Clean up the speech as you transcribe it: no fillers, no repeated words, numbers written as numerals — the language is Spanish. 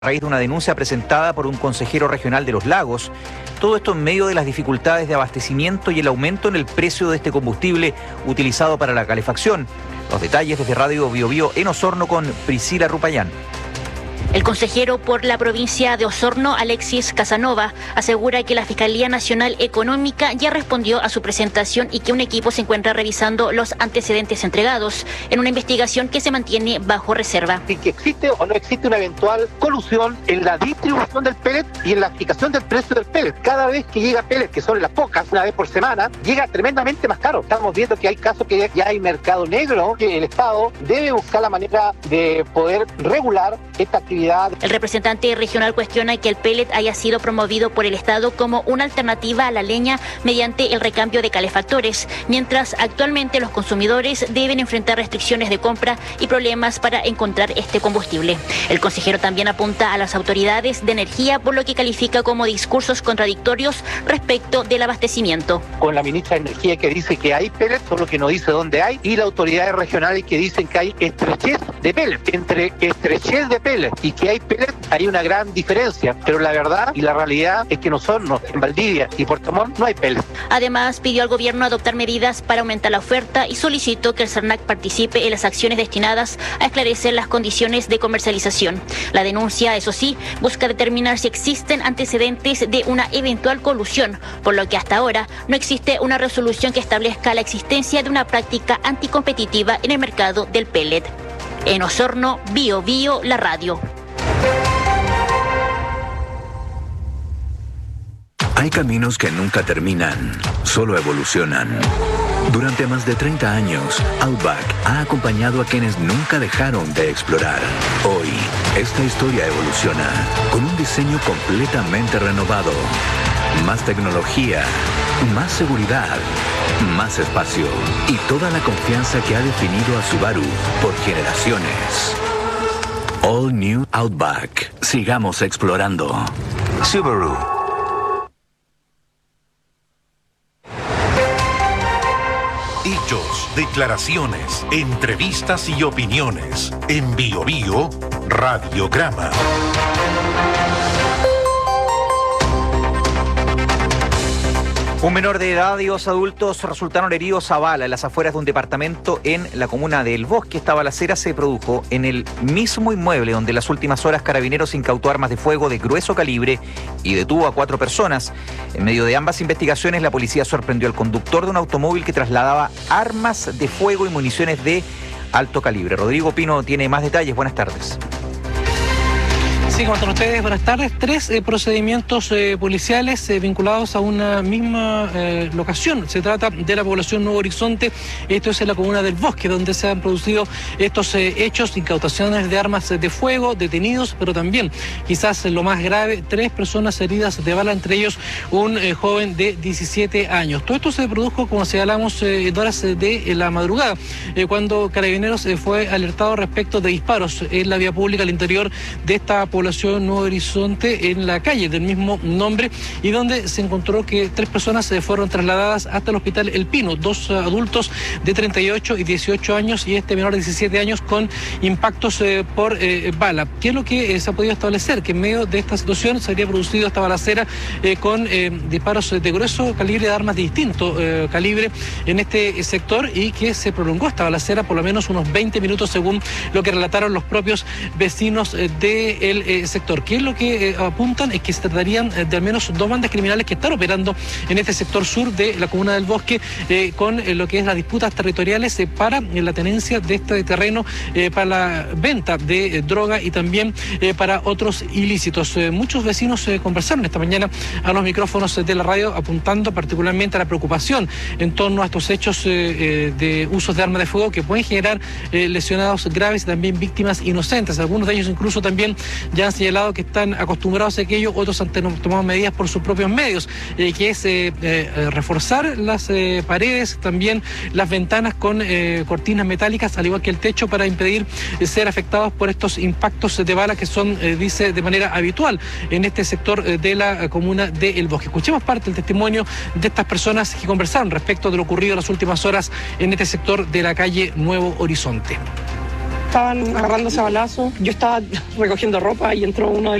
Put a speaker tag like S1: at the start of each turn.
S1: a raíz de una denuncia presentada por un consejero regional de Los Lagos. Todo esto en medio de las dificultades de abastecimiento y el aumento en el precio de este combustible utilizado para la calefacción. Los detalles desde Radio Bio Bio en Osorno con Priscila Rupayán.
S2: El consejero por la provincia de Osorno, Alexis Casanova, asegura que la Fiscalía Nacional Económica ya respondió a su presentación y que un equipo se encuentra revisando los antecedentes entregados en una investigación que se mantiene bajo reserva.
S3: Si existe o no existe una eventual colusión en la distribución del pellet y en la fijación del precio del pellet. Cada vez que llega pellet, que son las pocas, una vez por semana, llega tremendamente más caro. Estamos viendo que hay casos que ya hay mercado negro, que el Estado debe buscar la manera de poder regular esta actividad.
S2: El representante regional cuestiona que el pellet haya sido promovido por el Estado como una alternativa a la leña mediante el recambio de calefactores, mientras actualmente los consumidores deben enfrentar restricciones de compra y problemas para encontrar este combustible. El consejero también apunta a las autoridades de energía por lo que califica como discursos contradictorios respecto del abastecimiento.
S3: Con la ministra de Energía que dice que hay pellet, solo que no dice dónde hay, y las autoridades regionales que dicen que hay estrechez de pellet. Entre estrechez de pellet y que hay pellet, hay una gran diferencia, pero la verdad y la realidad es que en Osorno, en Valdivia y Puerto Montt no hay pellet.
S2: Además, pidió al gobierno adoptar medidas para aumentar la oferta y solicitó que el SERNAC participe en las acciones destinadas a esclarecer las condiciones de comercialización. La denuncia, eso sí, busca determinar si existen antecedentes de una eventual colusión, por lo que hasta ahora no existe una resolución que establezca la existencia de una práctica anticompetitiva en el mercado del pellet. En Osorno, Bio Bio, la radio.
S4: Hay caminos que nunca terminan, solo evolucionan. Durante más de 30 años, Outback ha acompañado a quienes nunca dejaron de explorar. Hoy, esta historia evoluciona con un diseño completamente renovado. Más tecnología, más seguridad, más espacio y toda la confianza que ha definido a Subaru por generaciones. All New Outback. Sigamos explorando. Subaru.
S5: Hechos, declaraciones, entrevistas y opiniones. En Bio Bio, Radiograma.
S1: Un menor de edad y 2 adultos resultaron heridos a bala en las afueras de un departamento en la comuna de El Bosque. Esta balacera se produjo en el mismo inmueble donde en las últimas horas Carabineros incautó armas de fuego de grueso calibre y detuvo a 4 personas. En medio de ambas investigaciones, la policía sorprendió al conductor de un automóvil que trasladaba armas de fuego y municiones de alto calibre. Rodrigo Pino tiene más detalles. Buenas tardes.
S6: Sí, ¿cómo están ustedes? Buenas tardes. 3 procedimientos policiales vinculados a una misma locación. Se trata de la población Nuevo Horizonte. Esto es en la comuna del Bosque, donde se han producido estos hechos, incautaciones de armas de fuego, detenidos, pero también, quizás lo más grave, 3 personas heridas de bala, entre ellos un joven de 17 años. Todo esto se produjo, como señalamos, en horas de la madrugada, cuando Carabineros fue alertado respecto de disparos en la vía pública al interior de esta población Nuevo Horizonte, en la calle del mismo nombre, y donde se encontró que 3 personas fueron trasladadas hasta el hospital El Pino, 2 adultos de 38 y 18 años y este menor de 17 años con impactos por bala. ¿Qué es lo que se ha podido establecer? Que en medio de esta situación se habría producido esta balacera con disparos de grueso calibre, de armas de distinto calibre en este sector, y que se prolongó esta balacera por lo menos unos 20 minutos según lo que relataron los propios vecinos del sector. ¿Qué es lo que apuntan? Es que se tratarían de al menos 2 bandas criminales que están operando en este sector sur de la comuna del Bosque con lo que es las disputas territoriales para la tenencia de este terreno, para la venta de droga y también para otros ilícitos. Muchos vecinos conversaron esta mañana a los micrófonos de la radio apuntando particularmente a la preocupación en torno a estos hechos de usos de armas de fuego que pueden generar lesionados graves y también víctimas inocentes. Algunos de ellos incluso también ya han señalado que están acostumbrados a aquello, otros han tomado medidas por sus propios medios, que es reforzar las paredes, también las ventanas con cortinas metálicas, al igual que el techo, para impedir ser afectados por estos impactos de bala que son, dice, de manera habitual en este sector de la comuna de El Bosque. Escuchemos parte del testimonio de estas personas que conversaron respecto. respecto de lo ocurrido en las últimas horas en este sector de la calle Nuevo Horizonte.
S7: Nosotros, como vecinos, estamos preocupados porque nosotros vivimos en una zona que es muy peligrosa. Nosotros vivimos en una zona que es muy peligrosa. Nosotros vivimos en una zona que es muy peligrosa. estaban agarrándose a balazos. Yo estaba recogiendo ropa y entró uno de